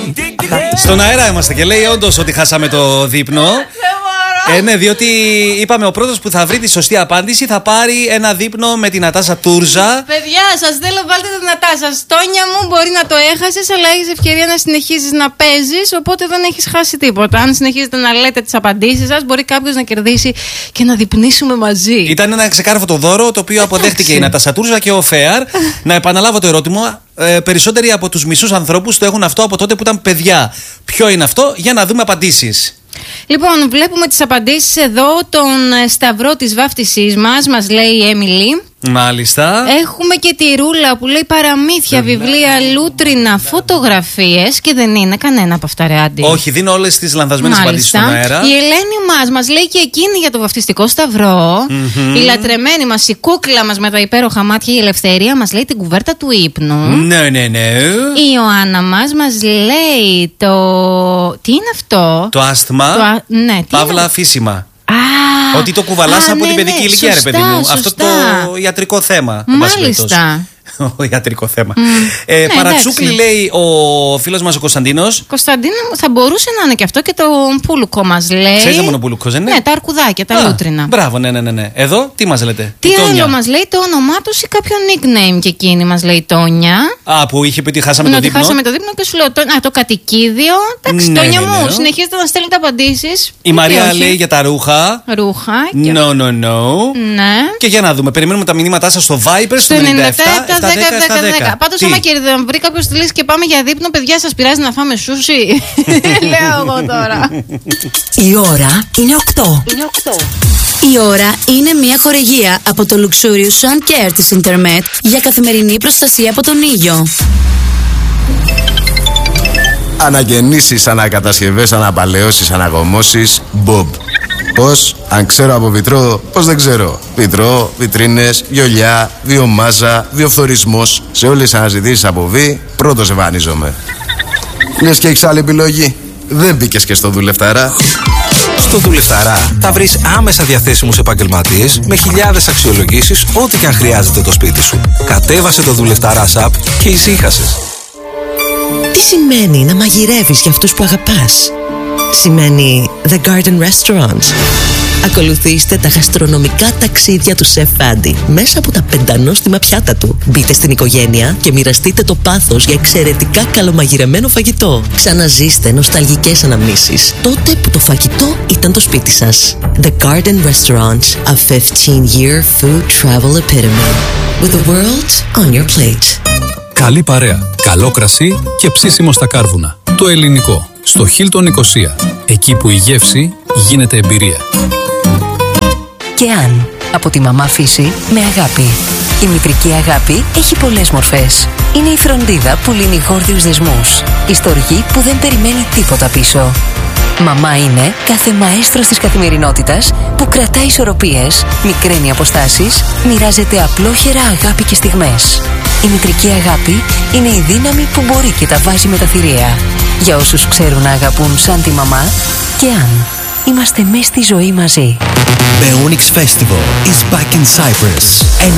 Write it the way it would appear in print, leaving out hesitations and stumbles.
Στον αέρα είμαστε και λέει όντως ότι χάσαμε το δείπνο. Ναι, διότι είπαμε ο πρώτος που θα βρει τη σωστή απάντηση θα πάρει ένα δείπνο με την Νατάσα Τούρζα. Παιδιά, σας θέλω, βάλτε την Νατάσα. Στόνια μου, μπορεί να το έχασες, αλλά έχεις ευκαιρία να συνεχίσεις να παίζεις, οπότε δεν έχεις χάσει τίποτα. Αν συνεχίζετε να λέτε τις απαντήσεις σας, μπορεί κάποιος να κερδίσει και να δείπνήσουμε μαζί. Ήταν ένα ξεκάρφωτο δώρο το οποίο αποδέχτηκε η Νατάσα Τούρζα και ο Φέαρ. Να επαναλάβω το ερώτημα. Περισσότεροι από τους μισούς ανθρώπους το έχουν αυτό από τότε που ήταν παιδιά. Ποιο είναι αυτό, για να δούμε απαντήσεις. Λοιπόν, βλέπουμε τις απαντήσεις εδώ. Τον σταυρό της βάφτισής μας λέει η Έμιλι. Μάλιστα. Έχουμε και τη Ρούλα που λέει παραμύθια, βιβλία, λούτρινα, φωτογραφίες. Και δεν είναι κανένα από αυτά, ρε Άντι. Όχι, δίνω όλες τις λανθασμένες απαντήσεις στον αέρα. Η Ελένη μας λέει και εκείνη για το βαφτιστικό σταυρό. Η λατρεμένη μας, η κούκλα μας με τα υπέροχα μάτια, η Ελευθερία μας λέει την κουβέρτα του ύπνου. Ναι. Η Ιωάννα μας λέει το. Τι είναι αυτό? Το άσθμα. Ναι, Παύλα αφήσιμα. Ότι το κουβαλάς από την παιδική ηλικία, ρε παιδί μου. Αυτό το ιατρικό θέμα. Μάλιστα. Ιατρικό θέμα. Παρατσούκλι λέει ο φίλος μας ο Κωνσταντίνος. Κωνσταντίνο, θα μπορούσε να είναι και αυτό και το πουλουκό μας λέει. Ξέρεις το μονοπουλουκό, δεν είναι? Ναι, τα αρκουδάκια, τα λούτρινα. Μπράβο, ναι. Εδώ τι μας λέτε? Τι άλλο μας λέει, το όνομά του ή κάποιο nickname και εκείνη μας λέει Τόνια. Που είχε πει ότι χάσαμε το δείπνο. Χάσαμε το δείπνο και σου λέω το κατοικίδιο. Εντάξει, Τόνια μου, συνεχίζετε να στέλνετε απαντήσεις. Η Μαρία λέει για τα ρούχα. Ρούχα. No. Ναι. Και για να δούμε, περιμένουμε τα μηνύματά σας στο Viper στο 97. 10. Πάντως, άμα βρει κάποιος τη λύση και πάμε για δείπνο, παιδιά, σας πειράζει να φάμε σούσι? Λέω εγώ τώρα. Η ώρα είναι 8. Η ώρα είναι μια χορηγία από το Luxurious Sun Care της Intermed για καθημερινή προστασία από τον ήλιο. Αναγεννήσεις, ανακατασκευές, αναπαλαιώσεις, αναγωμώσεις, Bob. Πώς, αν ξέρω από βιτρό, πώς δεν ξέρω. Βιτρό, βιτρίνες, βιολιά, βιομάζα, βιοφθορισμός. Σε όλες τις αναζητήσεις από βι, πρώτος εμφανίζομαι. Λες και έχεις άλλη επιλογή? Δεν μπήκες και στο Δουλευταρά? Στο Δουλευταρά θα βρεις άμεσα διαθέσιμους επαγγελματίες με χιλιάδες αξιολογήσεις, ό,τι και αν χρειάζεται το σπίτι σου. Κατέβασε το Δουλευταρά app και ησύχασες. Τι σημαίνει να μαγειρεύεις για αυτούς που αγαπάς? Σημαίνει The Garden Restaurants. Ακολουθήστε τα γαστρονομικά ταξίδια του Σεφ Άντι μέσα από τα πεντανόστιμα πιάτα του. Μπείτε στην οικογένεια και μοιραστείτε το πάθος για εξαιρετικά καλομαγειρεμένο φαγητό. Ξαναζήστε νοσταλγικές αναμνήσεις τότε που το φαγητό ήταν το σπίτι σας. The Garden Restaurants, a 15-year food travel epitome. With the world on your plate. Καλή παρέα, καλό κρασί και ψήσιμο στα κάρβουνα. Το ελληνικό. Στο Hilton Νικοσία. Εκεί που η γεύση γίνεται εμπειρία. Και αν από τη μαμά φύση με αγάπη. Η μητρική αγάπη έχει πολλές μορφές. Είναι η φροντίδα που λύνει γόρδιους δεσμούς. Η στοργή που δεν περιμένει τίποτα πίσω. Μαμά είναι κάθε μαέστρος της καθημερινότητας που κρατάει ισορροπίες, μικραίνει αποστάσεις, μοιράζεται απλόχερα αγάπη και στιγμές. Η μητρική αγάπη είναι η δύναμη που μπορεί και τα βάζει με τα θηρία. Για όσους ξέρουν να αγαπούν σαν τη μαμά, και αν είμαστε μέσα στη ζωή μαζί. The Onyx Festival is back in Cyprus.